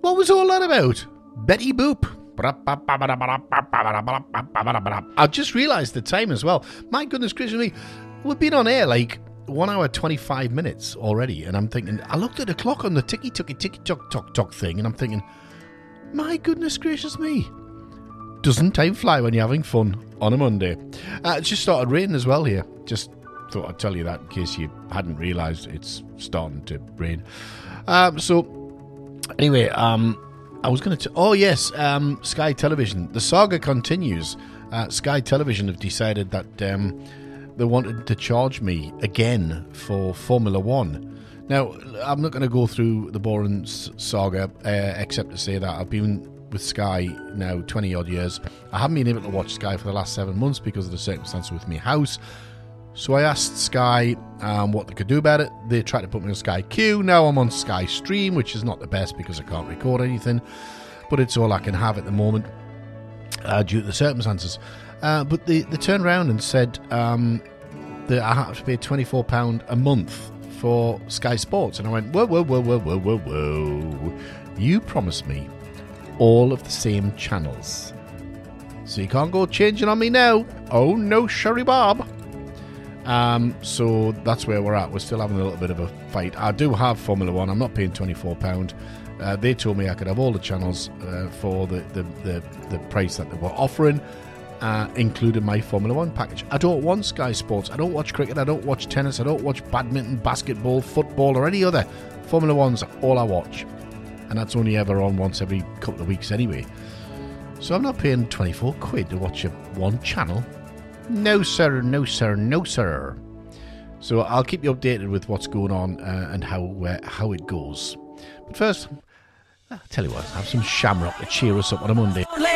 What was all that about? Betty Boop. I just realised the time as well. My goodness gracious me. We've been on air like 1 hour 25 minutes already, and I'm thinking, I looked at the clock on the ticky-tock thing, and I'm thinking, my goodness gracious me. Doesn't time fly when you're having fun on a Monday? It just started raining as well here. Just thought I'd tell you that in case you hadn't realised it's starting to rain. Anyway, I was going to... Oh, yes, Sky Television. The saga continues. Sky Television have decided that they wanted to charge me again for Formula One. Now, I'm not going to go through the boring saga, except to say that I've been with Sky now 20-odd years. I haven't been able to watch Sky for the last 7 months because of the circumstances with my house. So I asked Sky what they could do about it. They tried to put me on Sky Q. Now I'm on Sky Stream, which is not the best because I can't record anything. But it's all I can have at the moment due to the circumstances. But they turned around and said that I have to pay £24 a month for Sky Sports. And I went, whoa. You promised me all of the same channels. So you can't go changing on me now. Oh no, Sherry Bob. So that's where we're at. We're still having a little bit of a fight. I do have Formula One. I'm not paying £24. They told me I could have all the channels for the price that they were offering, including my Formula One package. I don't want Sky Sports. I don't watch cricket. I don't watch tennis. I don't watch badminton, basketball, football, or any other. Formula One's all I watch. And that's only ever on once every couple of weeks anyway. So I'm not paying £24 to watch one channel. No, sir. So I'll keep you updated with what's going on and how it goes. But first, I'll tell you what, have some Shamrock to cheer us up on a Monday.